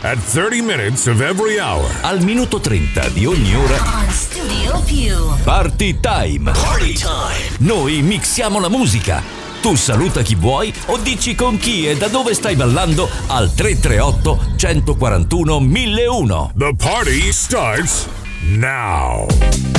at 30 minutes of every hour. Al minuto 30 di ogni ora. On Studio Più. Party time. Party time. Noi mixiamo la musica. Tu saluta chi vuoi o dici con chi e da dove stai ballando al 338 141 1001. The party starts now.